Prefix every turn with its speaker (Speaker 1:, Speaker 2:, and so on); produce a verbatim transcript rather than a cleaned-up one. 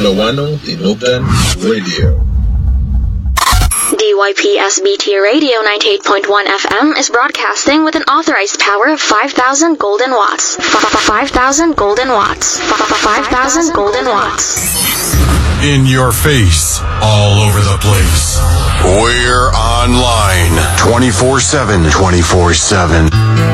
Speaker 1: Lawano Tinubdan Radio.
Speaker 2: D Y P S B T Radio ninety-eight point one F M is broadcasting with an authorized power of five thousand golden watts. five thousand golden watts. five thousand golden watts.
Speaker 3: In your face, all over the place. We're online twenty-four seven. twenty-four seven.